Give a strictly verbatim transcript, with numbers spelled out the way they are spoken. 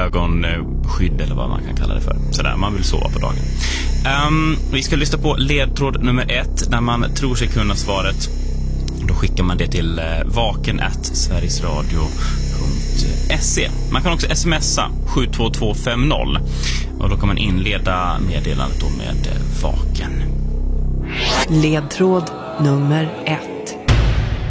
ögonskydd eller vad man kan kalla det för. Sådär, man vill sova på dagen. Um, vi ska lyssna på ledtråd nummer ett. När man tror sig kunna svaret, då skickar man det till uh, vaken at sverigesradio punkt se. Man kan också smsa sju två två fem noll och då kan man inleda meddelandet då med uh, vaken. Ledtråd nummer ett.